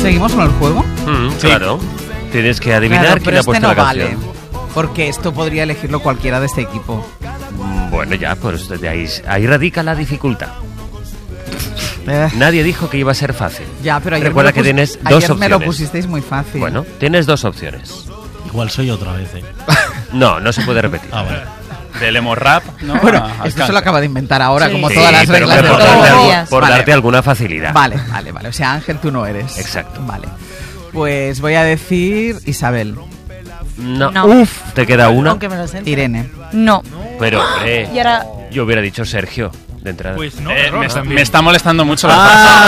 ¿Seguimos con el juego? Sí. Claro. Tienes que adivinar quién ha puesto la canción. Porque esto podría elegirlo cualquiera de este equipo. Bueno, ya, pues de ahí radica la dificultad. Nadie dijo que iba a ser fácil. Ya, pero recuerda que tienes dos opciones. Ayer me lo pusisteis muy fácil. Bueno, tienes dos opciones. Igual soy otra vez, No se puede repetir. Ah, vale. Del Emo Rap, ¿no? Bueno, esto se lo acaba de inventar ahora, sí, como sí, todas las reglas de por darte alguna facilidad. Vale. O sea, Ángel, tú no eres. Exacto. Vale. Pues voy a decir Isabel. No. Uf, te queda una. Aunque me lo sé. Irene. No. Pero, Y ahora... yo hubiera dicho Sergio, de entrada. Pues no, me está molestando mucho la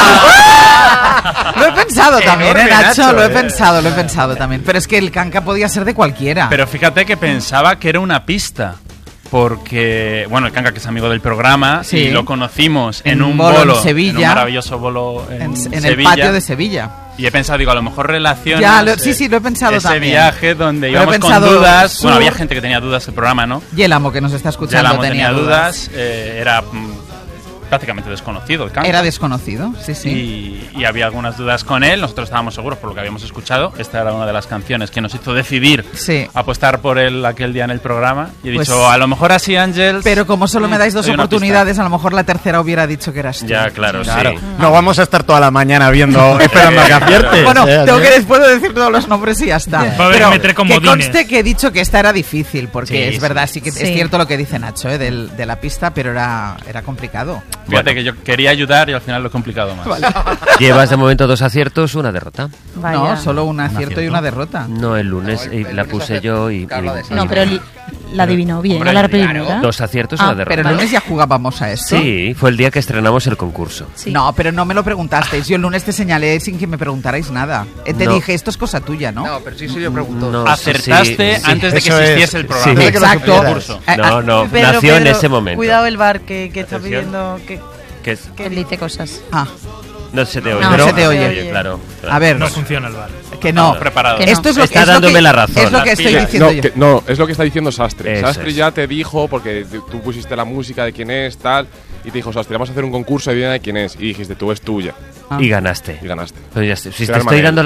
Lo he pensado también, Enorme, Nacho, lo he Nacho, pensado también. Pero es que el canca podía ser de cualquiera. Pero fíjate que pensaba que era una pista. Porque, bueno, el Canca, que es amigo del programa, sí, y lo conocimos en un bolo bolo en Sevilla, en un maravilloso bolo en el Sevilla, patio de Sevilla. Y he pensado, digo, a lo mejor relaciones sí, lo he pensado ese también. Viaje donde íbamos con dudas. Bueno, había gente que tenía dudas del programa, ¿no? Y el amo que nos está escuchando tenía dudas. Era prácticamente desconocido el Canca. Era desconocido, sí. Y había algunas dudas con él. Nosotros estábamos seguros por lo que habíamos escuchado. Esta era una de las canciones que nos hizo decidir apostar por él aquel día en el programa. Y he dicho, a lo mejor así, Ángel. Pero como solo me dais dos oportunidades, a lo mejor la tercera hubiera dicho que eras tú. Ya, claro. Sí. No vamos a estar toda la mañana viendo, esperando a que aciertes. Bueno, puedo decir todos los nombres y ya está. Pero que conste que he dicho que esta era difícil, porque es verdad, sí que es cierto lo que dice Nacho, de la pista, pero era complicado. Fíjate que yo quería ayudar y al final lo he complicado más. Vale. Llevas de momento 2 aciertos, 1 derrota. Vaya. No, solo un acierto y una derrota. No, el lunes la puse yo y... No, pero la adivinó bien, no la primera. 2 aciertos y una derrota. Pero el lunes ya jugábamos a esto. Sí, fue el día que estrenamos el concurso. Sí. No, pero no me lo preguntasteis. Yo el lunes te señalé sin que me preguntarais nada. Te dije, esto es cosa tuya, ¿no? No, pero sí yo pregunto. No, acertaste antes de que existiese el programa. Sí, exacto. No, Pedro, nació en ese momento. Cuidado el bar que está pidiendo que él dice cosas. No se te oye. No, no se te oye. Claro. A ver. No funciona el bar. Que no. Preparado. Que no. Esto es lo Está dándome la razón. Es lo que estoy diciendo yo. No, es lo que está diciendo Sastre. Eso Sastre es. ya te dijo, porque tú pusiste la música de quién es, tal, y te dijo, Sastre, vamos a hacer un concurso de vida de quién es. Y dijiste, tú es tuya. Y ganaste. Y ganaste. Pero ya, si te estoy dando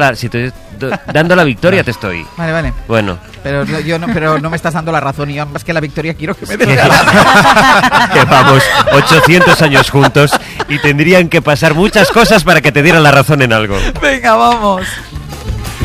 la victoria, te estoy. Vale. Bueno. Pero no me estás dando la razón. Y yo, más que la victoria, quiero que me des. Llevamos 800 años juntos y tendrían que pasar muchas cosas para que te dieran la razón en algo. Venga, vamos.